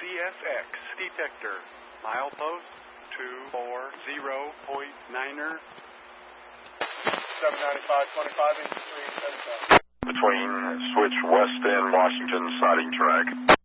CSX detector. Milepost 240.9er. 795.25 83 77. Between switch west and Washington siding track.